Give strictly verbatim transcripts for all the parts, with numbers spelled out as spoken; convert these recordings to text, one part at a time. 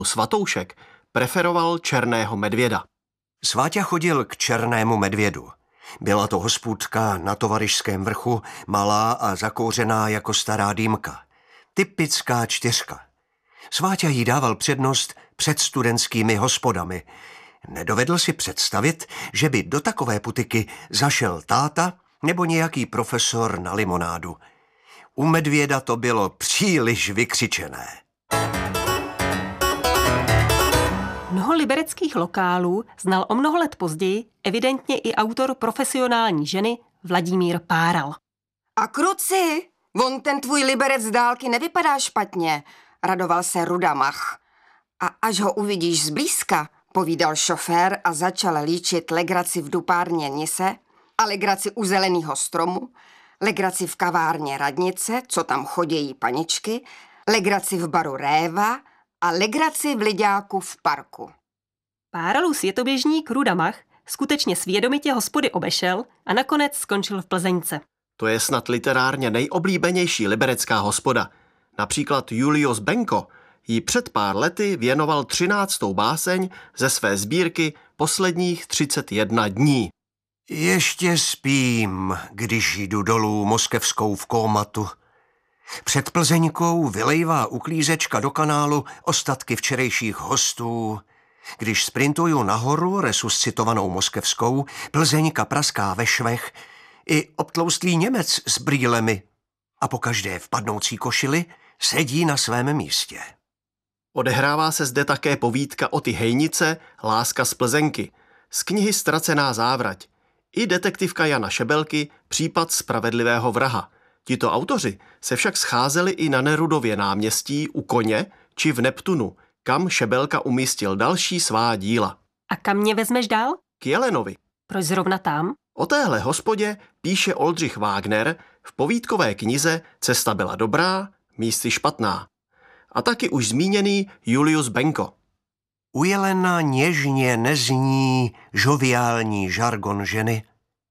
Svatoušek preferoval černého medvěda. Sváťa chodil k černému medvědu. Byla to hospůdka na Tovarišském vrchu, malá a zakouřená jako stará dýmka. Typická čtyřka. Sváťa jí dával přednost před studentskými hospodami. Nedovedl si představit, že by do takové putiky zašel táta nebo nějaký profesor na limonádu. U medvěda to bylo příliš vykřičené. Mnoho libereckých lokálů znal o mnoho let později evidentně i autor Profesionální ženy Vladimír Páral. A kruci, on ten tvůj Liberec z dálky nevypadá špatně, radoval se Rudamach. A až ho uvidíš zblízka, povídal šofér a začal líčit legraci v dupárně Nise a legraci u zeleného stromu, legraci v kavárně Radnice, co tam chodějí paničky, legraci v baru Réva a legraci v Liďáku v parku. Páralův světoběžník Rudamach skutečně svědomitě hospody obešel a nakonec skončil v Plzeňce. To je snad literárně nejoblíbenější liberecká hospoda. Například Julius Benko jí před pár lety věnoval třináctou báseň ze své sbírky Posledních třicet jedna dní. Ještě spím, když jdu dolů Moskevskou v kómatu. Před Plzeňkou vylejvá uklízečka do kanálu ostatky včerejších hostů. Když sprintuju nahoru resuscitovanou Moskevskou, Plzeňka praská ve švech, i obtloustlý Němec s brýlemi a po každé vpadnoucí košili sedí na svém místě. Odehrává se zde také povídka o ty hejnice Láska z Plzenky, z knihy Ztracená závrať, i detektivka Jana Šebelky Případ spravedlivého vraha. Tito autoři se však scházeli i na Nerudově náměstí u Koně či v Neptunu, kam Šebelka umístil další svá díla. A kam mě vezmeš dál? K Jelenovi. Proč zrovna tam? O téhle hospodě píše Oldřich Wagner v povídkové knize Cesta byla dobrá, místy špatná. A taky už zmíněný Julius Benko. U Jelena něžně nezní žoviální žargon ženy.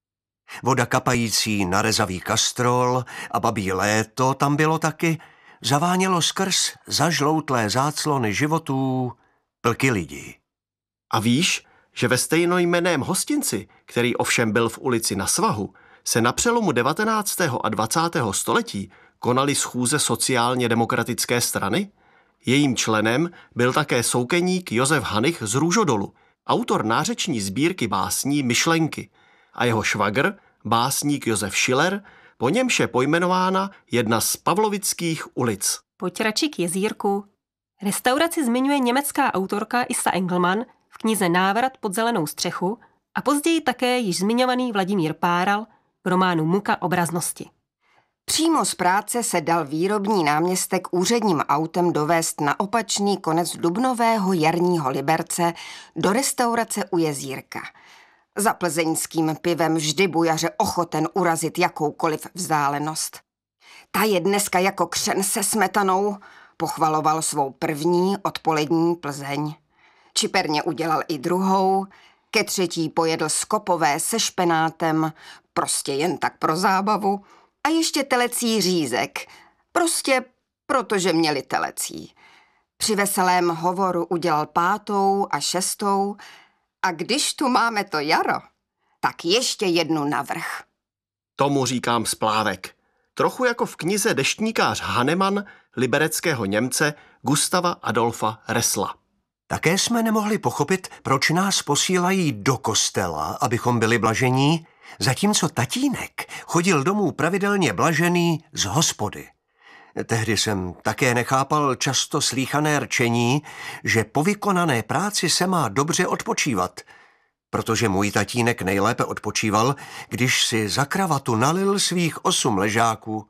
Voda kapající na rezavý kastrol a babí léto tam bylo taky, zavánělo skrz zažloutlé záclony životů plky lidí. A víš, že ve stejnojmenném hostinci, který ovšem byl v ulici Na svahu, se na přelomu devatenáctého a dvacátého století konaly schůze sociálně demokratické strany? Jejím členem byl také soukeník Josef Hanich z Růžodolu, autor nářeční sbírky básní Myšlenky, a jeho švagr, básník Josef Schiller, po němž je pojmenována jedna z pavlovických ulic. Pojď radši k jezírku. Restauraci zmiňuje německá autorka Issa Engelmann v knize Návrat pod zelenou střechu a později také již zmiňovaný Vladimír Páral v románu Muka obraznosti. Přímo z práce se dal výrobní náměstek úředním autem dovést na opačný konec dubnového jarního Liberce do restaurace u jezírka. Za plzeňským pivem vždy bujaře ochoten urazit jakoukoliv vzdálenost. Ta je dneska jako křen se smetanou, pochvaloval svou první odpolední Plzeň. Čiperně udělal i druhou, ke třetí pojedl skopové se špenátem, prostě jen tak pro zábavu, a ještě telecí řízek, prostě protože měli telecí. Při veselém hovoru udělal pátou a šestou a když tu máme to jaro, tak ještě jednu navrch. Tomu říkám splávek. Trochu jako v knize Deštníkář Hahnemann libereckého Němce Gustava Adolfa Ressla. Také jsme nemohli pochopit, proč nás posílají do kostela, abychom byli blažení, zatímco tatínek chodil domů pravidelně blažený z hospody. Tehdy jsem také nechápal často slýchané rčení, že po vykonané práci se má dobře odpočívat, protože můj tatínek nejlépe odpočíval, když si za kravatu nalil svých osm ležáků.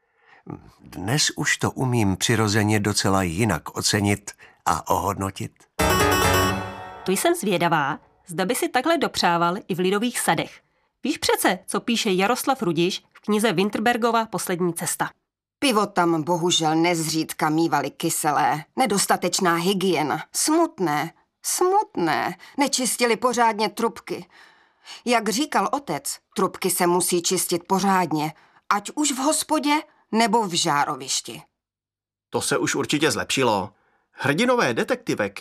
Dnes už to umím přirozeně docela jinak ocenit a ohodnotit. Tu jsem zvědavá, zda by si takhle dopřával i v lidových sadech. Víš přece, co píše Jaroslav Rudiš v knize Winterbergova Poslední cesta. Pivo tam bohužel nezřídka mívali kyselé, nedostatečná hygiena, smutné, smutné, nečistili pořádně trubky. Jak říkal otec, trubky se musí čistit pořádně, ať už v hospodě nebo v žárovišti. To se už určitě zlepšilo. Hrdinové detektivek